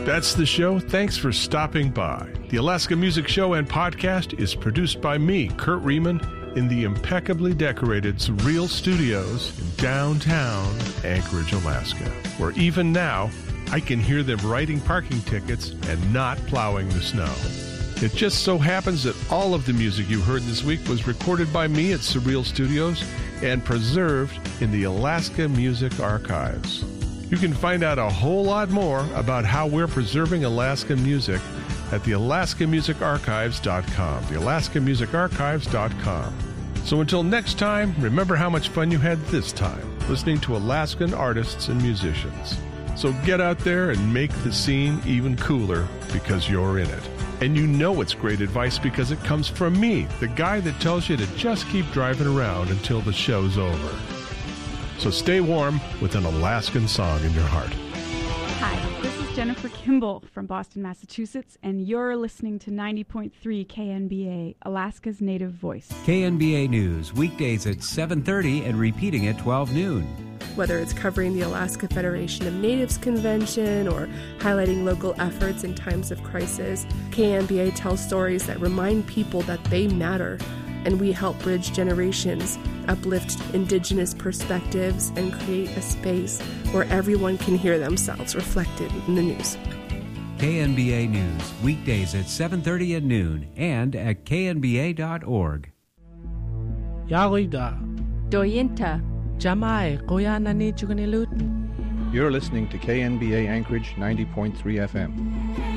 That's the show. Thanks for stopping by. The Alaska Music Show and Podcast is produced by me, Kurt Riemann, in the impeccably decorated Surreal Studios in downtown Anchorage, Alaska, where even now I can hear them writing parking tickets and not plowing the snow. It just so happens that all of the music you heard this week was recorded by me at Surreal Studios and preserved in the Alaska Music Archives. You can find out a whole lot more about how we're preserving Alaska music at the AlaskaMusicArchives.com, the AlaskaMusicArchives.com. So until next time, remember how much fun you had this time listening to Alaskan artists and musicians. So get out there and make the scene even cooler because you're in it. And you know it's great advice because it comes from me, the guy that tells you to just keep driving around until the show's over. So stay warm with an Alaskan song in your heart. Hi, this is Jennifer Kimball from Boston, Massachusetts, and you're listening to 90.3 KNBA, Alaska's native voice. KNBA News, weekdays at 7:30 and repeating at 12 noon. Whether it's covering the Alaska Federation of Natives Convention or highlighting local efforts in times of crisis, KNBA tells stories that remind people that they matter, and we help bridge generations, uplift Indigenous perspectives, and create a space where everyone can hear themselves reflected in the news. KNBA News, weekdays at 7:30 at noon and at knba.org. Yarida. Doyinta. Jamai, Koyanani Chugunilut. You're listening to KNBA Anchorage 90.3 FM.